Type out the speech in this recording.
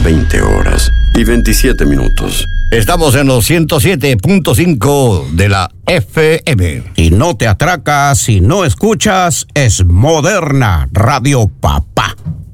20 horas y 27 minutos. Estamos en los 107.5 de la FM. Si no te atracas, si no escuchas, es Moderna Radio Papá.